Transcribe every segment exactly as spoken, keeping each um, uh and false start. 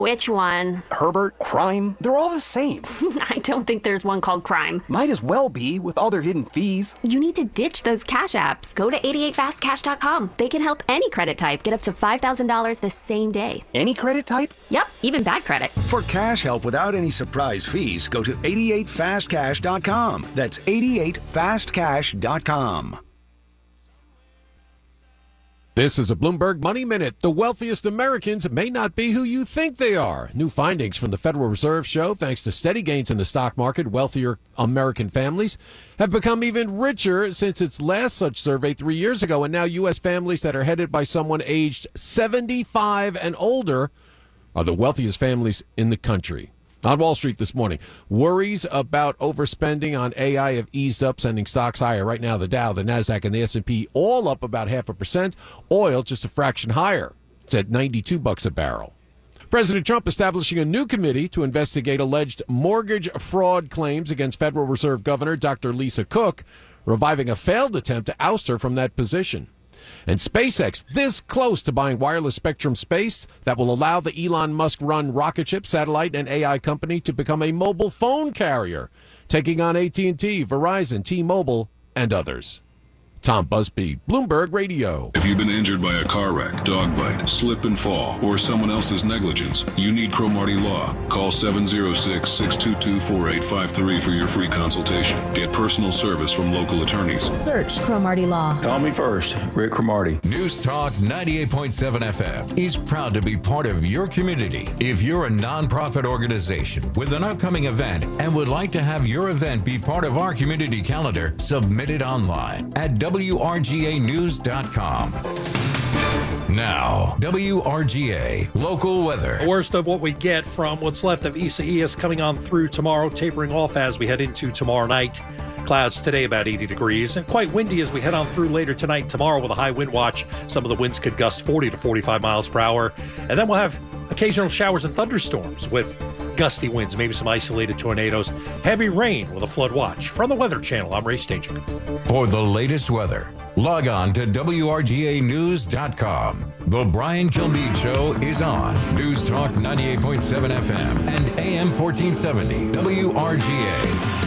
Which one? Herbert, Crime, they're all the same. I don't think there's one called Crime. Might as well be, with all their hidden fees. You need to ditch those cash apps. Go to eighty-eight fast cash dot com. They can help any credit type get up to five thousand dollars the same day. Any credit type? Yep, even bad credit. For cash help without any surprise fees, go to eighty-eight fast cash dot com. That's eighty-eight fast cash dot com. This is a Bloomberg Money Minute. The wealthiest Americans may not be who you think they are. New findings from the Federal Reserve show, thanks to steady gains in the stock market, wealthier American families have become even richer since its last such survey three years ago. And now U S families that are headed by someone aged seventy-five and older are the wealthiest families in the country. On Wall Street this morning, worries about overspending on A I have eased up, sending stocks higher. Right now, the Dow, the Nasdaq, and the S and P all up about half a percent. Oil just a fraction higher. It's at ninety-two bucks a barrel. President Trump establishing a new committee to investigate alleged mortgage fraud claims against Federal Reserve Governor Doctor Lisa Cook, reviving a failed attempt to oust her from that position. And SpaceX, this close to buying wireless spectrum space that will allow the Elon Musk-run rocket ship, satellite, and A I company to become a mobile phone carrier, taking on A T and T, Verizon, T-Mobile, and others. Tom Busby, Bloomberg Radio. If you've been injured by a car wreck, dog bite, slip and fall, or someone else's negligence, you need Cromartie Law. Call seven oh six, six two two, four eight five three for your free consultation. Get personal service from local attorneys. Search Cromartie Law. Call me first, Rick Cromartie. News Talk ninety-eight point seven F M is proud to be part of your community. If you're a nonprofit organization with an upcoming event and would like to have your event be part of our community calendar, submit it online at W R G A news dot com. Now, W R G A local weather. The worst of what we get from what's left of Isaias coming on through tomorrow, tapering off as we head into tomorrow night. Clouds today about eighty degrees and quite windy as we head on through later tonight. Tomorrow with a high wind watch. Some of the winds could gust forty to forty-five miles per hour. And then we'll have occasional showers and thunderstorms with gusty winds, maybe some isolated tornadoes. Heavy rain with a flood watch. From the Weather Channel, I'm Ray Stagik. For the latest weather, log on to W R G A news dot com. The Brian Kilmeade Show is on News Talk ninety-eight point seven F M and A M fourteen seventy W R G A.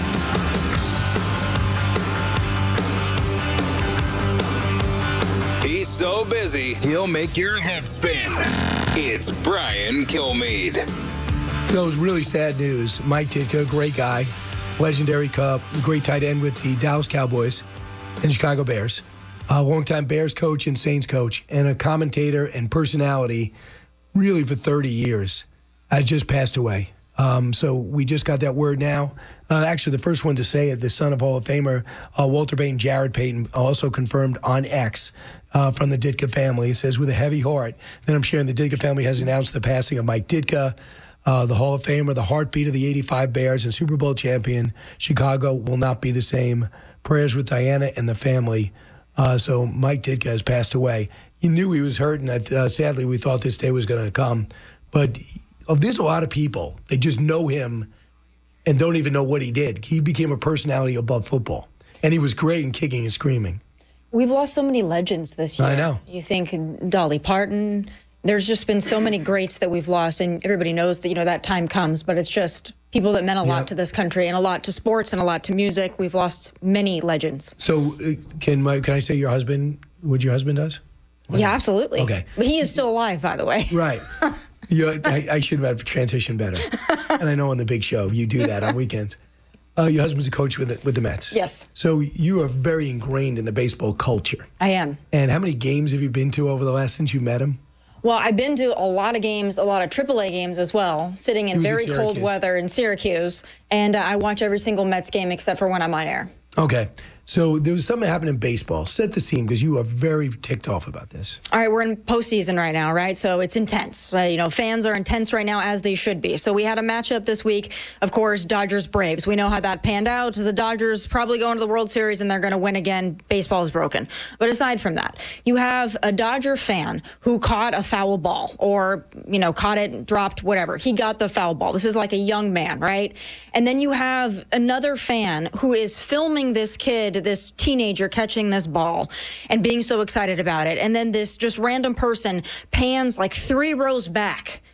He's so busy, he'll make your head spin. It's Brian Kilmeade. So it was really sad news. Mike Ditka, great guy, legendary Cub, great tight end with the Dallas Cowboys and Chicago Bears, a longtime Bears coach and Saints coach, and a commentator and personality really for thirty years, has just passed away. Um, so we just got that word now. Uh, actually, the first one to say it, the son of Hall of Famer uh, Walter Payton, Jared Payton, also confirmed on X uh, from the Ditka family. It says, with a heavy heart, then I'm sharing the Ditka family has announced the passing of Mike Ditka, uh, the Hall of Famer, the heartbeat of the eighty-five Bears and Super Bowl champion. Chicago will not be the same. Prayers with Diana and the family. Uh, so Mike Ditka has passed away. You knew he was hurt, and uh, sadly, we thought this day was going to come. But oh, there's a lot of people that just know him and don't even know what he did. He became a personality above football, and he was great in kicking and screaming. We've lost so many legends this year. I know. You think Dolly Parton. There's just been so many greats that we've lost, and everybody knows that, you know, that time comes, but it's just people that meant a lot Yep. to this country and a lot to sports and a lot to music. We've lost many legends. So uh, can my, can I say your husband, what your husband does? Yeah, absolutely. Okay. But he is still alive, by the way. Right. You, I, I should have transitioned better. And I know on the big show, you do that on weekends. Uh, your husband's a coach with the, with the Mets. Yes. So you are very ingrained in the baseball culture. I am. And how many games have you been to over the last, since you met him? Well, I've been to a lot of games, a lot of triple A games as well, sitting in He was very in cold Syracuse. weather in Syracuse, and uh, I watch every single Mets game except for when I'm on air. Okay. So there was something that happened in baseball. Set the scene, because you are very ticked off about this. All right, we're in postseason right now, right? So it's intense. Uh, you know, fans are intense right now, as they should be. So we had a matchup this week, of course, Dodgers-Braves. We know how that panned out. The Dodgers probably going to the World Series, and they're going to win again. Baseball is broken. But aside from that, you have a Dodger fan who caught a foul ball or, you know, caught it, dropped, whatever. He got the foul ball. This is like a young man, right? And then you have another fan who is filming this kid, this teenager catching this ball and being so excited about it. And then this just random person pans like three rows back